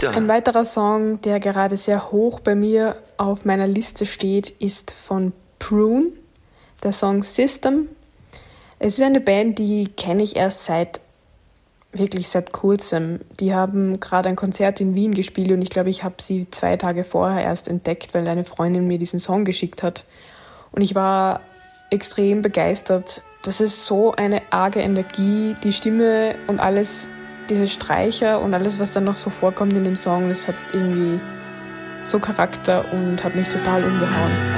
Ein weiterer Song, der gerade sehr hoch bei mir auf meiner Liste steht, ist von Prune, der Song System. Es ist eine Band, die kenne ich erst seit kurzem. Die haben gerade ein Konzert in Wien gespielt und ich glaube, ich habe sie 2 Tage vorher erst entdeckt, weil eine Freundin mir diesen Song geschickt hat. Und ich war extrem begeistert. Das ist so eine arge Energie, die Stimme und alles, diese Streicher und alles, was dann noch so vorkommt in dem Song, das hat irgendwie so Charakter und hat mich total umgehauen.